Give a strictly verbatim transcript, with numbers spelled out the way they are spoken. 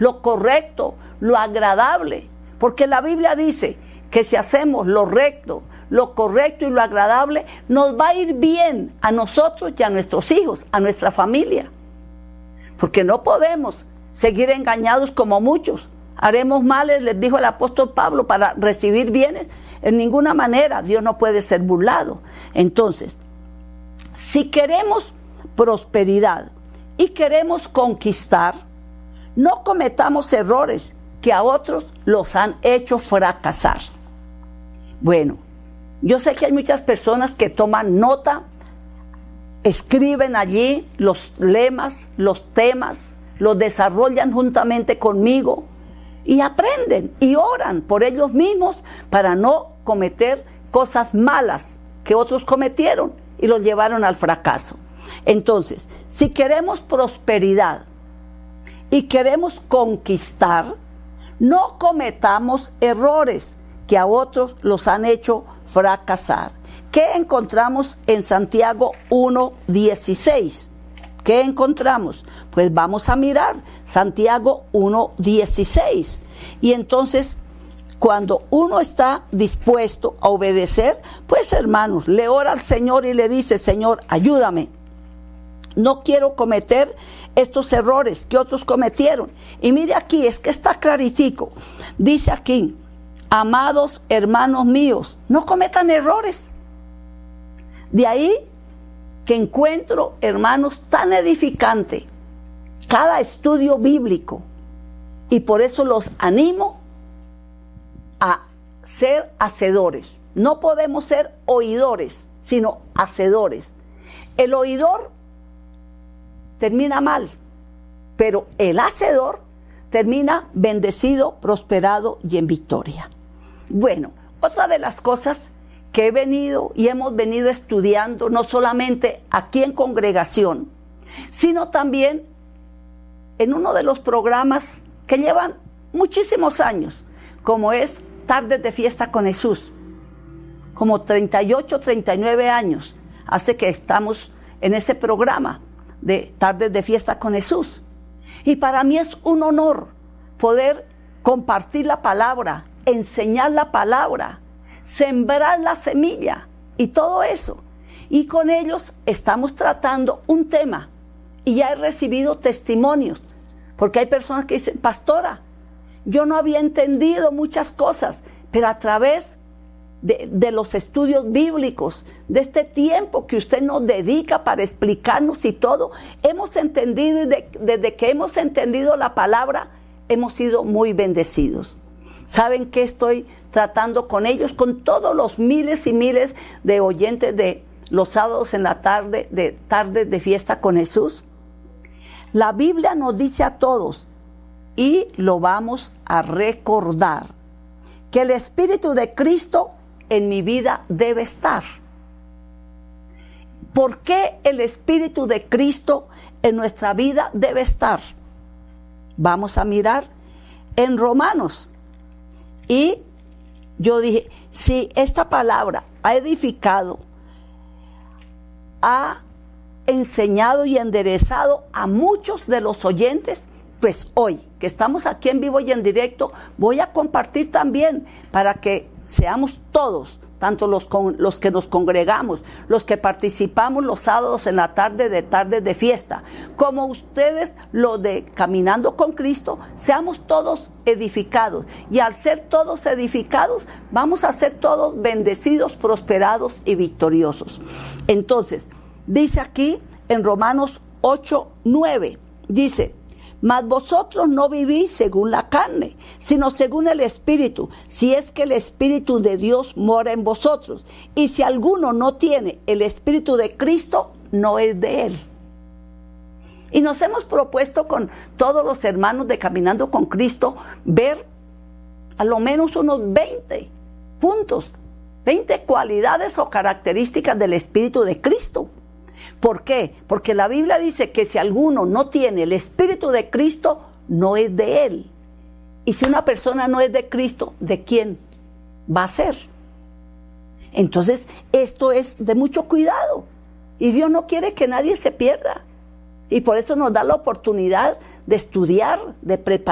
lo correcto, lo agradable. Porque la Biblia dice que si hacemos lo recto, lo correcto y lo agradable, nos va a ir bien a nosotros y a nuestros hijos, a nuestra familia. Porque no podemos seguir engañados como muchos. Haremos males, les dijo el apóstol Pablo, para recibir bienes. En ninguna manera, Dios no puede ser burlado. Entonces, si queremos prosperidad y queremos conquistar, no cometamos errores que a otros los han hecho fracasar. Bueno, yo sé que hay muchas personas que toman nota, escriben allí los lemas, los temas, los desarrollan juntamente conmigo y aprenden y oran por ellos mismos para no cometer cosas malas que otros cometieron y los llevaron al fracaso. Entonces, si queremos prosperidad y queremos conquistar, no cometamos errores que a otros los han hecho fracasar. ¿Qué encontramos en Santiago uno dieciséis? ¿Qué encontramos? Pues vamos a mirar Santiago uno dieciséis. Y entonces, cuando uno está dispuesto a obedecer, pues hermanos, le ora al Señor y le dice: Señor, ayúdame. No quiero cometer estos errores que otros cometieron. Y mire aquí, es que está claritico. Dice aquí: amados hermanos míos, no cometan errores. De ahí que encuentro, hermanos, tan edificante cada estudio bíblico. Y por eso los animo a ser hacedores. No podemos ser oidores, sino hacedores. El oidor termina mal, pero el hacedor termina bendecido, prosperado y en victoria. Bueno, otra de las cosas que he venido y hemos venido estudiando, no solamente aquí en congregación, sino también en uno de los programas que llevan muchísimos años, como es Tardes de Fiesta con Jesús. Como treinta y ocho, treinta y nueve años hace que estamos en ese programa de Tardes de Fiesta con Jesús. Y para mí es un honor poder compartir la palabra, enseñar la palabra, sembrar la semilla y todo eso. Y con ellos estamos tratando un tema y ya he recibido testimonios, porque hay personas que dicen: pastora, yo no había entendido muchas cosas, pero a través de, de los estudios bíblicos, de este tiempo que usted nos dedica para explicarnos y todo, hemos entendido, y de, desde que hemos entendido la palabra, hemos sido muy bendecidos. ¿Saben qué estoy tratando con ellos? Con todos los miles y miles de oyentes de los sábados en la tarde, de Tardes de Fiesta con Jesús. La Biblia nos dice a todos, y lo vamos a recordar, que el Espíritu de Cristo en mi vida debe estar. ¿Por qué el Espíritu de Cristo en nuestra vida debe estar? Vamos a mirar en Romanos. Y yo dije, si esta palabra ha edificado, ha enseñado y enderezado a muchos de los oyentes, pues hoy que estamos aquí en vivo y en directo, voy a compartir también para que seamos todos, tanto los, con, los que nos congregamos, los que participamos los sábados en la tarde de Tardes de Fiesta, como ustedes los de Caminando con Cristo, seamos todos edificados. Y al ser todos edificados, vamos a ser todos bendecidos, prosperados y victoriosos. Entonces, dice aquí en Romanos ocho, nueve, dice: mas vosotros no vivís según la carne, sino según el Espíritu, si es que el Espíritu de Dios mora en vosotros. Y si alguno no tiene el Espíritu de Cristo, no es de él. Y nos hemos propuesto con todos los hermanos de Caminando con Cristo ver a lo menos unos veinte puntos, veinte cualidades o características del Espíritu de Cristo. ¿Por qué? Porque la Biblia dice que si alguno no tiene el Espíritu de Cristo, no es de él. Y si una persona no es de Cristo, ¿de quién va a ser? Entonces, esto es de mucho cuidado. Y Dios no quiere que nadie se pierda. Y por eso nos da la oportunidad de estudiar, de preparar.